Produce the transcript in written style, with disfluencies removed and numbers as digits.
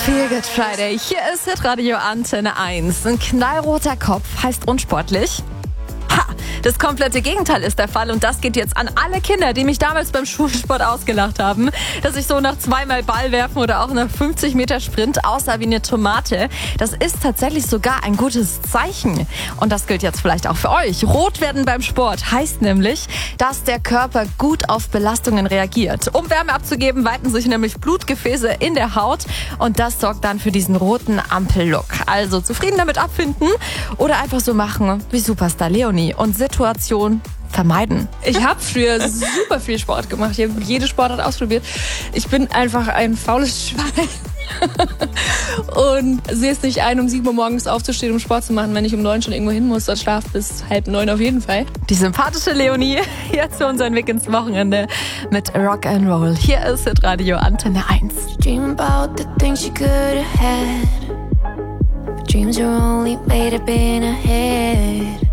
Feel Good Friday. Hier ist Hitradio Antenne 1. Ein knallroter Kopf heißt unsportlich. Ha! Das komplette Gegenteil ist der Fall und das geht jetzt an alle Kinder, die mich damals beim Schulsport ausgelacht haben, dass ich so nach 2-mal Ball werfen oder auch nach 50 Meter Sprint aussah wie eine Tomate. Das ist tatsächlich sogar ein gutes Zeichen. Und das gilt jetzt vielleicht auch für euch. Rot werden beim Sport heißt nämlich, dass der Körper gut auf Belastungen reagiert. Um Wärme abzugeben, weiten sich nämlich Blutgefäße in der Haut und das sorgt dann für diesen roten Ampellook. Also zufrieden damit abfinden oder einfach so machen wie Superstar Leonie und Situation vermeiden. Ich habe früher super viel Sport gemacht. Ich habe jede Sportart ausprobiert. Ich bin einfach ein faules Schwein. Und sehe es nicht ein, um 7 Uhr morgens aufzustehen, um Sport zu machen, wenn ich um 9 schon irgendwo hin muss. Dort schlaf bis 8:30 auf jeden Fall. Die sympathische Leonie, jetzt für unseren Weg ins Wochenende mit Rock'n'Roll. Hier ist Hitradio Antenne 1. Dream about the things you could have had. But dreams are only made up in a head.